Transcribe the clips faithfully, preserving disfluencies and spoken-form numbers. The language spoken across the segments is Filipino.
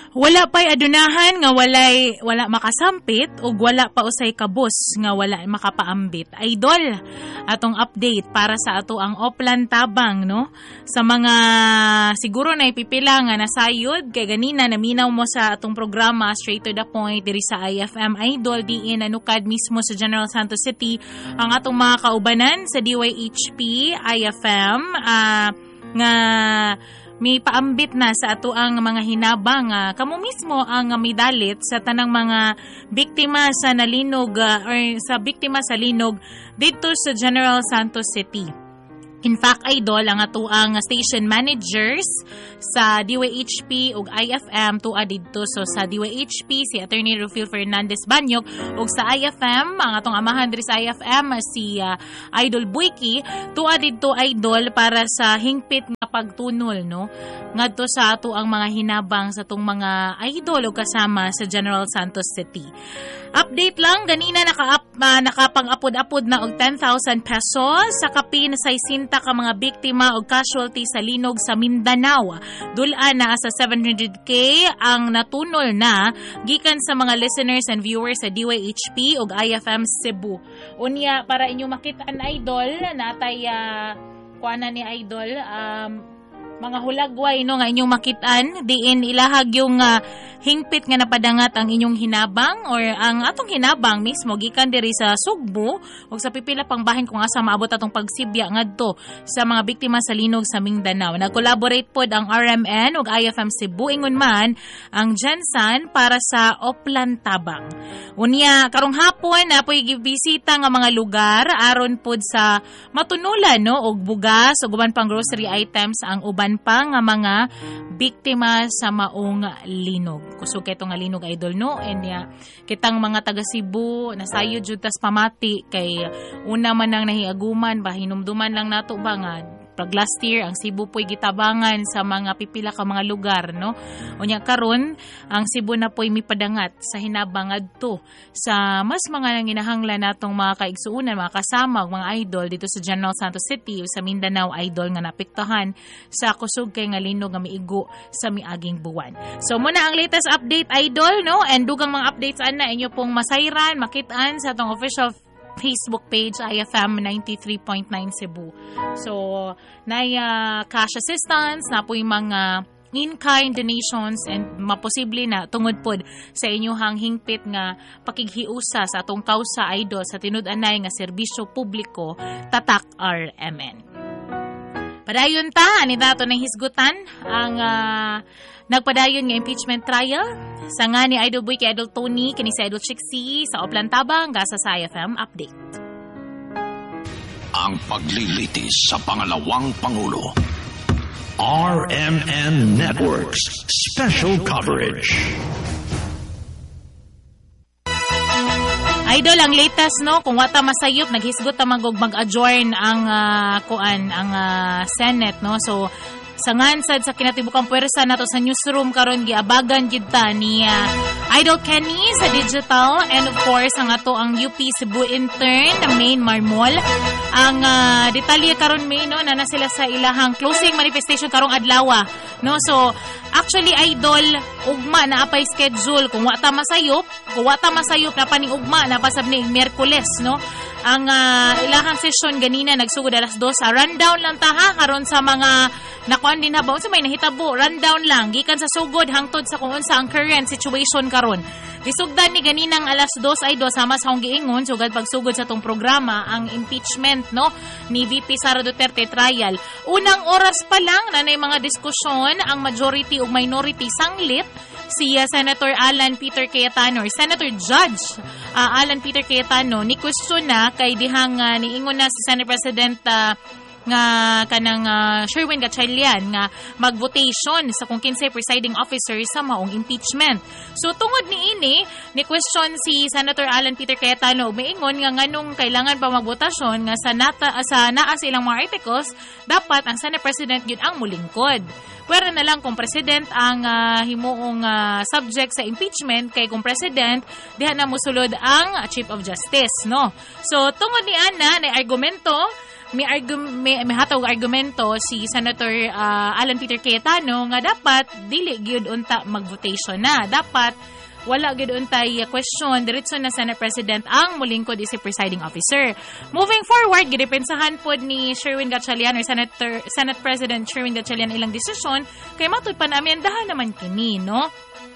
Wala pa'y adunahan nga walay wala makasampit ug wala pa usay kabus nga wala makapaambit. Idol, atong update para sa ato ang Oplan Tabang, no? Sa mga siguro na ipipila nga nasayod kay ganina naminaw mo sa atong programa Straight to the Point diri sa I F M Idol diin anukad mismo sa General Santos City ang atong mga kaubanan sa D Y H P I F M uh, nga may paambit na sa ato ang mga hinabang uh, kamo mismo ang uh, midalit sa tanang mga biktima sa nalinog uh, or sa biktima sa linog dito sa General Santos City. In fact, Idol, ang ato ang station managers sa D Y H P ug I F M tuwa dito. So sa D Y H P si Attorney Rufil Fernandez Banyog ug sa I F M ang atong amahan diri sa I F M si uh, Idol Buiki tuwa dito, Idol, para sa hingpit nga pagtunol, no, ngadto sa ato ang mga hinabang sa tong mga idol ug kasama sa General Santos City. Update lang, ganina naka uh, nakapang-apod-apod na og ten thousand pesos sa kapin sa isinta ka mga biktima og casualty sa linog sa Mindanao. Dulan na sa seven hundred k ang natunol na gikan sa mga listeners and viewers sa D Y H P ug I F M Cebu. Unya para inyo makita-an, Idol, natay uh, kuana ni Idol um mga hulagway, no, nga inyong makitaan diin ilahag yung uh, hingpit nga napadangat ang inyong hinabang or ang atong hinabang mismo gikan diri sa Sugbo ug sa pipila pang bahin kung asa maabot atong pagsibya ngadto sa mga biktima sa linog sa Mindanao. Nag-collaborate pod ang R M N ug I F M Cebu, ingon man ang Gensan para sa Oplan Tabang. Unya karong hapon na po'y gibisita nga mga lugar aron pod sa matunulan, no, og bugas ug uban pang grocery items ang uban pa nga mga biktima sa maong linog. Kusog kay nga linog, Idol, no? And ya, kitang mga taga Cebu nasayod jud tas pamati kay una man nang nahiaguman ba hinumduman lang nato ba nga pag last year ang Cebu po'y gitabangan sa mga pipila ka mga lugar, no? Unya karon ang Cebu na po'y mipadangat sa hinabang adto sa mas mga nanginahanglan natong mga kaigsuunan, mga kasama ug mga idol dito sa General Santos City o sa Mindanao, Idol, nga napiktahan sa kusog kay nga linog nga miigo sa miaging buwan. So muna ang latest update, Idol, no? And dugang mga updates ana inyo pong masayran makitaan sa atong official Facebook page I F M ninety-three point nine Cebu. So, nay uh, cash assistance, na po yung mga in-kind donations and maposible na tungod pod sa inyong hingpit nga pakighiusa sa atong kausa, Idol, sa tinud-anay nga serbisyo publiko tatak R M N. Padayon ta, ani dato ng hisgutan ang uh, nagpadayon nga impeachment trial sa nga ni Idol Boy kay Idol Tony kini si Idol Chixie sa Oplan Tabang gasa sa I F M update. Ang paglilitis sa pangalawang pangulo. R M N Networks Special Coverage. Idol, ang latest, no, kung wata masayop naghisgot ta magog mag-adjourn ang uh, kuan ang uh, Senate, no. So sa ngansad sa kinatibukang puwersa nato sa newsroom karon giabagan gid ta ni uh, Idol Kenny sa digital and of course ang ato ang U P Cebu intern na Main Marmol. Ang uh, detalye karon may, no, na na sila sa ilahang closing manifestation karong adlaw, no. So actually, Idol, ugma na apay schedule kung wata masayop, kung wata masayop na paning ugma na pasab ni Miyerkules, no. Ang uh, ilahang session ganina nagsugod alas dos. Uh, rundown lang ta ha karon sa mga nakuan din habaw sa may nahitabo. Rundown lang gikan sa sugod hangtod sa kung unsa ang current situation karon. Disugdan ni ganinang alas dos, Idol, sama sa akong giingon sugad pagsugod sa tong programa ang impeachment, no, ni V P Sara Duterte trial. Unang oras pa lang na nay mga diskusyon ang majority ug minority sanglit si uh, Senator Alan Peter Cayetano or Senator Judge uh, Alan Peter Cayetano ni question na kay dihang uh, niingon na si Senate President uh, nga kanang uh, Sherwin Gatchalian nga mag-votation sa kung kinsay presiding officer sa maong impeachment. So tungod ni ini ni question si Senator Alan Peter Cayetano miingon nga nganong kailangan pa magbotasyon nga sa nata sa naa silang mga articles dapat ang Senate President yun ang mulingkod. Pwera na lang kung president ang uh, himuong uh, subject sa impeachment kay kung president diha na mosulod ang uh, Chief of Justice, no. So tungod ni ana na argumento may, argu- may, may hatag argumento si Senator uh, Alan Peter Cayetano nga dapat dili gyud unta mag-votation na. Dapat wala gyud untay question diretso na Senate President ang molingkod isip presiding officer. Moving forward, gidepensahan pod ni Sherwin Gatchalian or Senator Senate President Sherwin Gatchalian ilang desisyon kay matud pa na amendahan naman kini, no?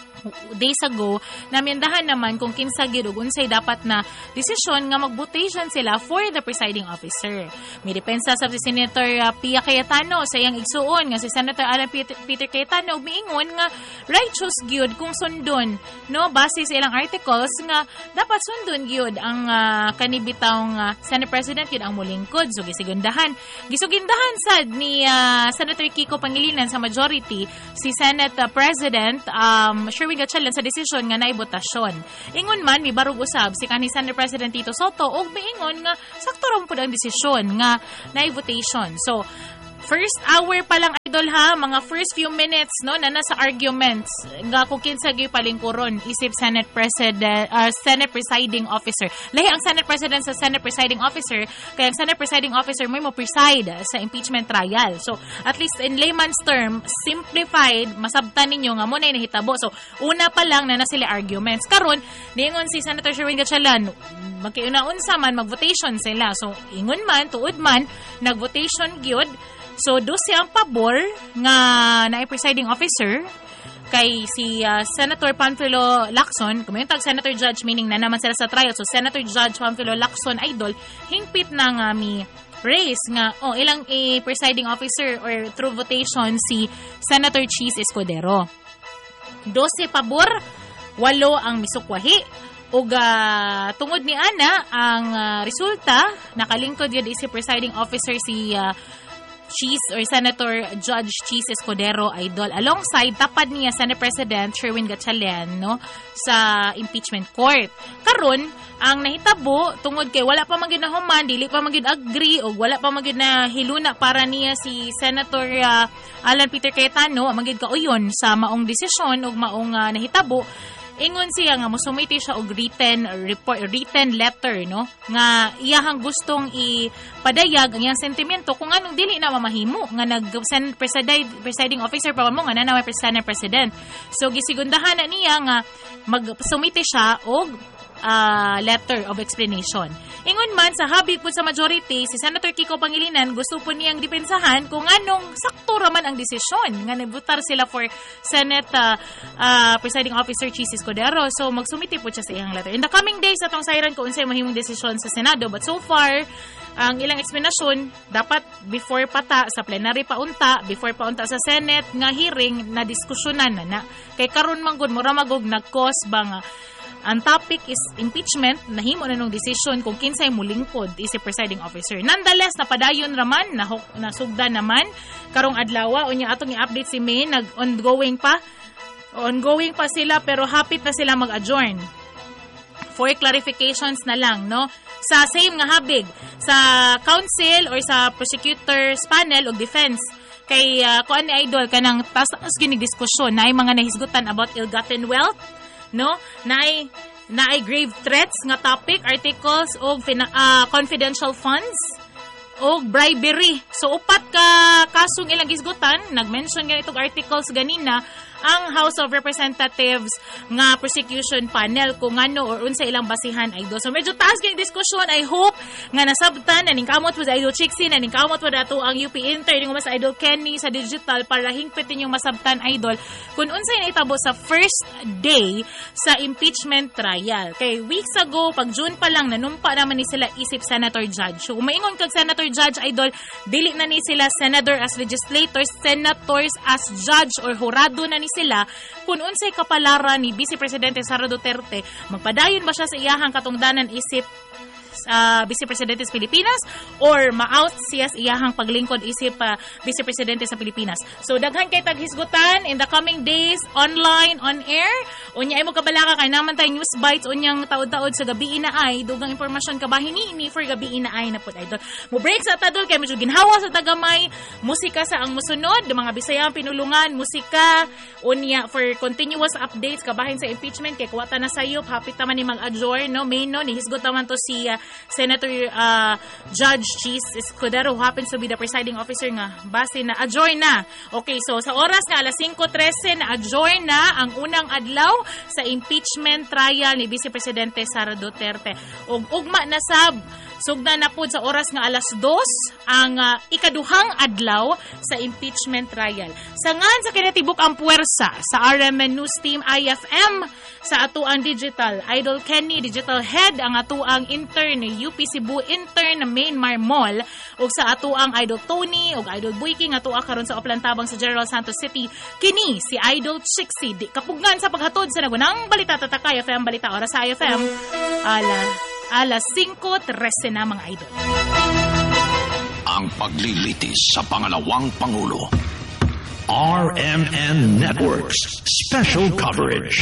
Days ago, namiendahan naman kung kinsa gyud ug unsay dapat na desisyon nga mag-votation sila for the presiding officer. May depensa sa si Senator uh, Pia Cayetano sa iyang igsuon nga si Senator Alan Peter, Peter Cayetano miingon nga righteous gyud kung sundon, no, base sa ilang articles nga dapat sundon gyud ang uh, kanibitawng uh, Senate President gyud ang molingkod. So gisigundahan gisugindahan sad ni uh, Senator Kiko Pangilinan sa majority si Senate uh, President um Sherwin Gatchalian sa desisyon nga naibotasyon. Ingon man mi barug usab si kanhi Senate President Tito Soto ug miingon nga sakto ra pud ang desisyon nga naibotation. So first hour pa lang, idol ha, mga first few minutes, no, na nasa arguments nga kung kinsa gyud palingkuron isip Senate President, uh, Senate Presiding Officer. Lahi ang Senate President sa Senate Presiding Officer, kaya ang Senate Presiding Officer may mo preside sa impeachment trial. So, at least in layman's term, simplified, masabtan ninyo nga mo na nahitabo. So, una pa lang na na sila arguments. Karon, niingon si Senator Sherwin Gatchalian, magkiuna-unsa man, mag-votation sila. So, ingon man, tuod man, nag-votation gyud. So, do siyang pabor nga na presiding officer kay si uh, Senator Panfilo Lacson, kumayuntag Senator Judge, meaning na naman sila sa trial. So, Senator Judge Panfilo Lacson, idol, hingpit na nga mi race nga, oh, ilang i-presiding officer or through votation si Senator Cheese Escudero. Dose pabor, walo ang misukwahi. Ug uh, tungod ni ana ang uh, resulta, nakalingkod yun si presiding officer si uh, Cheese or Senator Judge Cheese Escudero, idol, alongside tapad niya Senate President Sherwin Gatchalian, no, sa impeachment court. Karon ang nahitabo tungod kay wala pa man gyud nahuman, dili pa man gyud agree o wala pa man gyud na hiluna para niya si Senator uh, Alan Peter Cayetano man gyud kauyon sa maong desisyon ug maong uh, nahitabo. Ingon siya nga mosumiti siya og written report, written letter, no, nga iyahang gustong ipadayag ang iyang sentimento kung anong dili na mamahimo nga nag presiding officer pa mo nga nanaway Senate President. So gisigundahan na niya nga magsumiti siya og Uh, letter of explanation. Ingon man sa habig po sa majority, si Senator Kiko Pangilinan gusto po niyang dipensahan kung anong sakto raman ang desisyon nga nabutar sila for Senate uh, uh, Presiding Officer Cheese Escudero. So magsumiti po siya sa iyang letter. In the coming days, atong sayran ko unsay mahimong desisyon sa Senado, but so far ang ilang explanation dapat before pata sa plenary paunta, before paunta sa Senate nga hearing na diskusyonan na na. Kay karon man gud mura magog nag-cause ba nga ang topic is impeachment, nahimo na nung decision kung kinsay mulingkod isip presiding officer. Nonetheless, napadayon raman, nasugda naman, karong adlaw, unya atong i-update si May, nag-ongoing pa, ongoing pa sila, pero hapit na sila mag-adjourn. For clarifications na lang, no? Sa same nga habig, sa council or sa prosecutors panel o defense, kay uh, kuan ni Idol, kanang tas-tas ginig diskusyon, na ay mga nahisgutan about ill-gotten wealth, no, naay naay grave threats nga topic, articles og uh, confidential funds og bribery. So upat ka kasong ilang gisgutan, nag-mention nga itong articles ganina ang House of Representatives nga prosecution panel kung ano or unsa ilang basihan ay do. So medyo taas kay diskusyon. I hope nga nasabtan naning kamot po sa Idol Chixie, naning kamot po dato ang U P Inter ning mas Idol Kenny sa digital para hingpit ninyong masabtan, Idol, kung unsay naitabo sa first day sa impeachment trial. Kay weeks ago, pag June pa lang nanumpa naman ni sila isip Senator Judge. So umaingon kag Senator Judge, Idol, dili na ni sila senator as legislators, senators as judge or hurado na ni sila kung unsay kapalaran ni Vice Presidente Sara Duterte, magpadayon ba siya sa iyahang katungdanan isip uh, Vice Presidente sa Pilipinas or ma-out siya sa iyahang paglingkod isip uh, Vice Presidente sa Pilipinas. So daghan kay taghisgutan in the coming days, online, on air. Unya imo kabalaka kay naman tay news bites unyang taod-taod sa gabi na ay dugang impormasyon kabahin ni for gabi na ay na pud, Idol. Mo break sa tadol kay medyo ginhawa sa tagamay, musika sa ang musunod, mga Bisayang pinulungan, musika unya for continuous updates kabahin sa impeachment kay kuwata na sayop hapit naman ni mag-adjourn, no, main no nihisgot naman to si uh, Senator uh, Judge Cheese Escudero, who happens to be the presiding officer nga, base na adjourn na. Okay, so sa oras nga alas five thirty na adjourn na ang unang adlaw sa impeachment trial ni Vice Presidente Sara Duterte. Ug ugma na sab sugna na pud sa oras nga alas dos ang uh, ikaduhang adlaw sa impeachment trial. Sangan sa kinatibuk ang puwersa sa R M N News Team I F M, sa atuang digital Idol Kenny Digital Head, ang atuang intern U P Cebu intern na Mainmar Mall, ug sa atuang Idol Tony ug Idol Buiking atua karon sa Oplantabang sa General Santos City, kini si Idol Chixie. Di kapugnan sa paghatod sa nagunang balita tatak I F M balita oras sa I F M ala alas five thirty na mga idol. Ang paglilitis sa pangalawang pangulo. R M N Networks Special Coverage.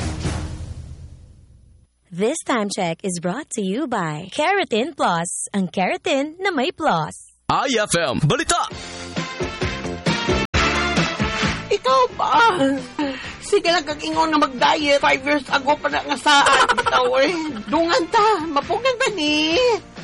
This time check is brought to you by Keratin Plus, ang keratin na may plus. I F M Balita! Ikaw ba? Sige lang kag ingon nga mag-diet. Five years ago pa na nga saan. Ikaw eh. Dungan ta. Mapugan ba ni?